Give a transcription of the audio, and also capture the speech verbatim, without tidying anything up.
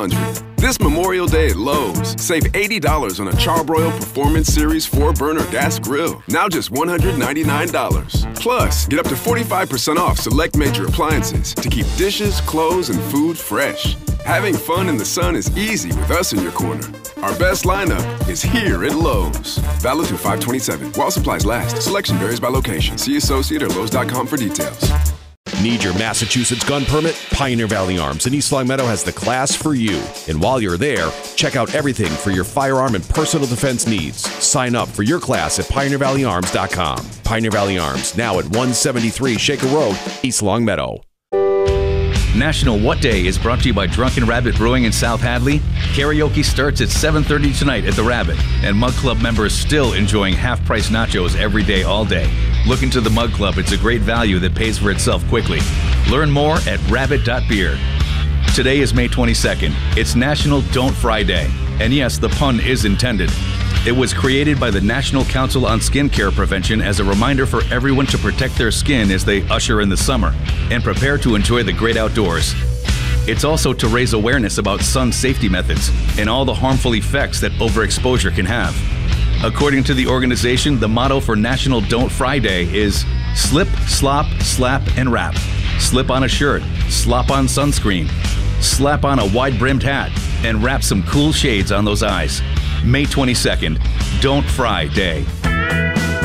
laundry. This Memorial Day at Lowe's, save eighty dollars on a Charbroil Performance Series four burner gas grill. Now just one hundred ninety-nine dollars. Plus, get up to forty-five percent off select major appliances to keep dishes, clothes, and food fresh. Having fun in the sun is easy with us in your corner. Our best lineup is here at Lowe's. Valid through five twenty-seven. While supplies last. Selection varies by location. See associate or Lowe's dot com for details. Need your Massachusetts gun permit? Pioneer Valley Arms in East Longmeadow has the class for you. And while you're there, check out everything for your firearm and personal defense needs. Sign up for your class at pioneer valley arms dot com. Pioneer Valley Arms, now at one seventy-three Shaker Road, East Longmeadow. National What Day is brought to you by Drunken Rabbit Brewing in South Hadley. Karaoke starts at seven thirty tonight at the Rabbit, and Mug Club members still enjoying half-price nachos every day, all day. Look into the Mug Club. It's a great value that pays for itself quickly. Learn more at rabbit dot beer. Today is May twenty-second. It's National Don't Fry Day. And yes, the pun is intended. It was created by the National Council on Skin Care Prevention as a reminder for everyone to protect their skin as they usher in the summer and prepare to enjoy the great outdoors. It's also to raise awareness about sun safety methods and all the harmful effects that overexposure can have. According to the organization, the motto for National Don't Fry Day is slip, slop, slap, and wrap. Slip on a shirt, slop on sunscreen, slap on a wide-brimmed hat, and wrap some cool shades on those eyes. May twenty-second, Don't Fry Day.